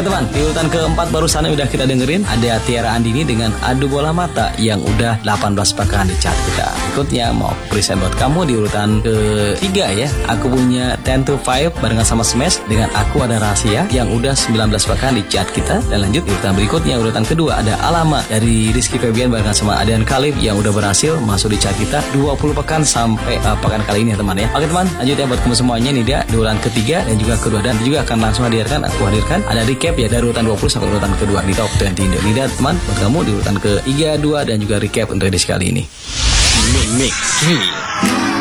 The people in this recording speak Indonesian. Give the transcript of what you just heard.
teman, di urutan keempat barusan udah kita dengerin ada Tiara Andini dengan Adu Bola Mata yang udah 18 pekan di chart kita. Berikutnya mau present buat kamu di urutan ketiga ya. Aku punya 10 to 5 barengan sama Smash dengan Aku Ada Rahasia yang udah 19 pekan di chart kita. Dan lanjut urutan berikutnya, urutan kedua ada Alama dari Rizky Febian barengan sama Adrian Khalif yang udah berhasil masuk di chart kita 20 pekan sampai pekan kali ini ya teman ya. Oke teman, lanjut ya buat kamu semuanya. Ini dia di urutan ketiga dan juga kedua, dan juga akan langsung aku hadirkan ada recap ya dari urutan 20 sampai urutan kedua di Top 20 Indo. Ini dia teman buat kamu di urutan ke 3, 2 dan juga recap untuk edisi kali ini. Mix